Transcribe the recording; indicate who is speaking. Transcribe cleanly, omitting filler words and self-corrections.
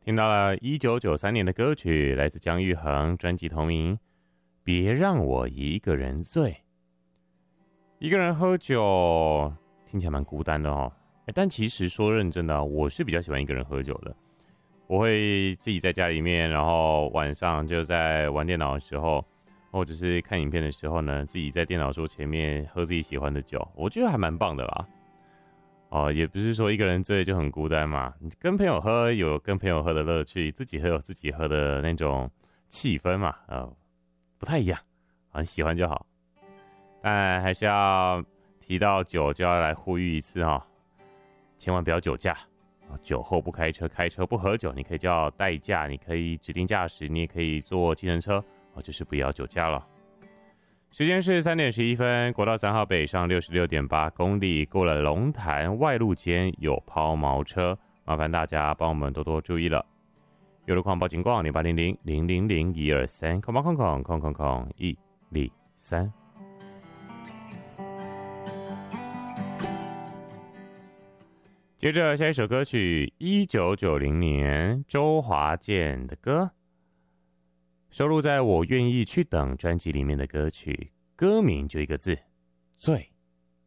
Speaker 1: 听到了1993年的歌曲，来自姜育恒，专辑同名《别让我一个人醉》。一个人喝酒听起来蛮孤单的哦，但其实说认真的，我是比较喜欢一个人喝酒的。我会自己在家里面，然后晚上就在玩电脑的时候，或者是看影片的时候呢，自己在电脑桌前面喝自己喜欢的酒，我觉得还蛮棒的啦。也不是说一个人醉就很孤单嘛，你跟朋友喝有跟朋友喝的乐趣，自己喝有自己喝的那种气氛嘛，不太一样，很喜欢就好。但还是要提到酒，就要来呼吁一次哈，千万不要酒驾，酒后不开车，开车不喝酒。你可以叫代驾，你可以指定驾驶，你也可以坐计程车，就是不要酒驾了。时间是3点11分，国道3号北上66.8公里，过了龙潭外路间有抛锚车，麻烦大家帮我们多多注意了。有路况报警光0800000123，空空空空空空123。接着下一首歌曲，1990年周华健的歌。收录在我愿意去等专辑里面的歌曲，歌名就一个字，醉。